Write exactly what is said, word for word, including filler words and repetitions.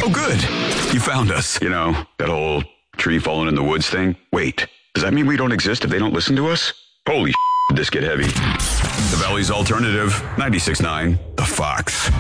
Oh, good. You found us. You know, that whole tree falling in the woods thing? Wait, does that mean we don't exist if they don't listen to us? Holy shit, did this get heavy. The Valley's Alternative, ninety-six point nine, The Fox.